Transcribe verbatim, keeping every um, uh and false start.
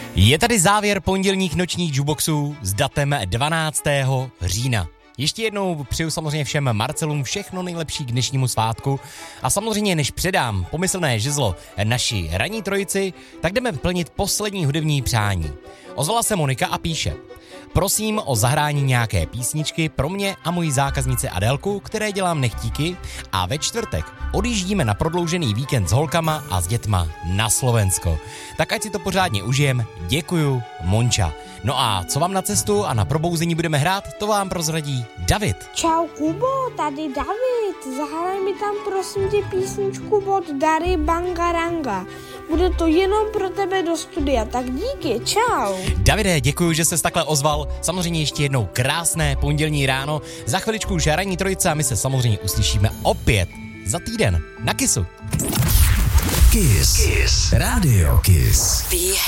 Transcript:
Je tady závěr pondělních nočních jukeboxů s datem dvanáctého října. Ještě jednou přeju samozřejmě všem Marcelům všechno nejlepší k dnešnímu svátku a samozřejmě než předám pomyslné žezlo naší ranní trojici, tak jdeme plnit poslední hudební přání. Ozvala se Monika a píše: prosím o zahrání nějaké písničky pro mě a moji zákaznici Adélku, které dělám nechtíky, a ve čtvrtek odjíždíme na prodloužený víkend s holkama a s dětma na Slovensko. Tak ať si to pořádně užijem, děkuju, Monča. No a co vám na cestu a na probouzení budeme hrát, to vám prozradí David. Čau Kubo, tady David, zahraj mi tam prosím tě písničku od Dary Bangaranga. Bude to jenom pro tebe do studia, tak díky, čau. Davide, děkuji, že ses takhle ozval. Samozřejmě ještě jednou krásné pondělní ráno. Za chviličku už ranní trojice a my se samozřejmě uslyšíme opět za týden na Kissu. Kiss. Kiss. Radio Kiss.